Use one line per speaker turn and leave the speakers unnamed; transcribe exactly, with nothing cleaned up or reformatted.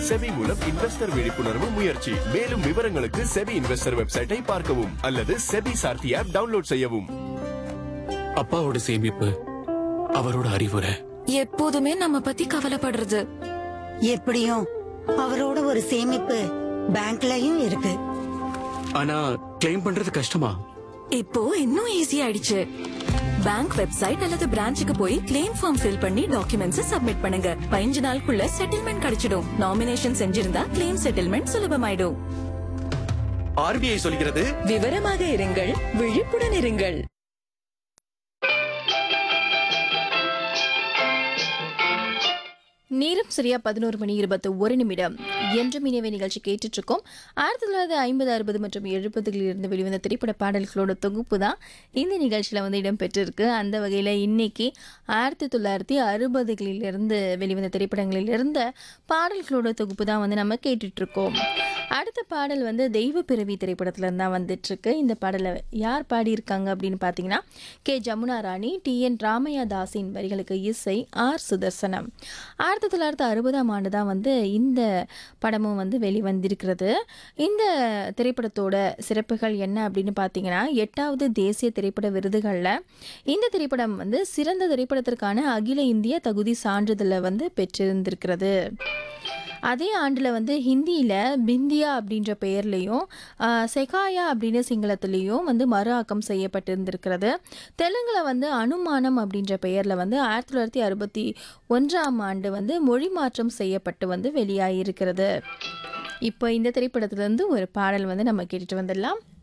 SEBI மூலம் investor விழிப்புணர்வு முயற்சி. மேலும் விவரங்களுக்கு செபி இன்வெஸ்டர் வெப்சைட்டை பார்க்கவும் அல்லது செபி சார்த்தி ஆப் டவுன்லோட் செய்யவும்.
அப்பாவோட சேமிப்பு, அவரோட அறிவுரை
எப்போதுமே நம்ம பத்தி கவலைப்படுறது.
எப்படியும் அவரோட ஒரு சேமிப்பு பேங்க்லயும் இருக்கு.
ஆனா கிளைம் பண்றது கஷ்டமா?
இப்போ இன்னும் ஈஸி ஆயிடுச்சு. பேங்க் வெப்சைட் அல்லது பிரான்ச்சுக்கு போய் கிளைம் ஃபார்ம் ஃபில் பண்ணி டாக்குமெண்ட்ஸ் சப்மிட் பண்ணுங்க. பதினஞ்சு நாளுக்குள்ள செட்டில்மெண்ட் கிடைச்சிடும். நாமினேஷன் செஞ்சிருந்தா கிளைம் செட்டில்மெண்ட் சுலபமாயிடும்.
ஆர்பிஐ சொல்கிறது,
விவரமாக இருங்கள், விழிப்புடன் இருங்கள்.
நேரம் சரியா பதினோரு மணி இருபத்தி ஒரு நிமிடம். என்றும் இணைவை நிகழ்ச்சி கேட்டுட்டு இருக்கோம். ஆயிரத்தி தொள்ளாயிரத்தி ஐம்பது அறுபது மற்றும் எழுபதுகளில் இருந்து வெளிவந்த திரைப்பட பாடல்களோட தொகுப்பு தான் இந்த நிகழ்ச்சியில் வந்து இடம்பெற்றிருக்கு. அந்த வகையில் இன்னைக்கு ஆயிரத்தி தொள்ளாயிரத்தி அறுபதுகளிலிருந்து வெளிவந்த திரைப்படங்களில் இருந்த பாடல்களோட தொகுப்பு தான் வந்து நம்ம கேட்டுட்டு இருக்கோம். அடுத்த பாடல் வந்து தெய்வ பிறவி திரைப்படத்துல இருந்தா வந்துட்டு இருக்கு. இந்த பாடலை யார் பாடியிருக்காங்க அப்படின்னு பார்த்தீங்கன்னா கே ஜமுனா ராணி, டி என் ராமையா தாஸின் வரிகளுக்கு இசை ஆர் சுதர்சனம். ஆயிரத்தி தொள்ளாயிரத்தி அறுபதாம் ஆண்டு தான் வந்து இந்த படமும் வந்து வெளிவந்திருக்கிறது. இந்த திரைப்படத்தோட சிறப்புகள் என்ன அப்படின்னு பார்த்தீங்கன்னா, எட்டாவது தேசிய திரைப்பட விருதுகளில் இந்த திரைப்படம் வந்து சிறந்த திரைப்படத்திற்கான அகில இந்திய தகுதி சான்றிதழை வந்து பெற்றிருந்திருக்கிறது. அதே ஆண்டில் வந்து ஹிந்தியில் பிந்தியா அப்படின்ற பெயர்லேயும் செகாயா அப்படின்னு சிங்களத்துலேயும் வந்து மறு ஆக்கம் செய்யப்பட்டிருந்திருக்கிறது. தெலுங்கில் வந்து அனுமானம் அப்படின்ற பெயரில் வந்து ஆயிரத்தி தொள்ளாயிரத்தி அறுபத்தி ஒன்றாம் ஆண்டு வந்து மொழி மாற்றம் செய்யப்பட்டு வந்து வெளியாகியிருக்கிறது. இப்போ இந்த திரைப்படத்துலேருந்து ஒரு பாடல் வந்து நம்ம கேட்டுட்டு வந்துடலாம்.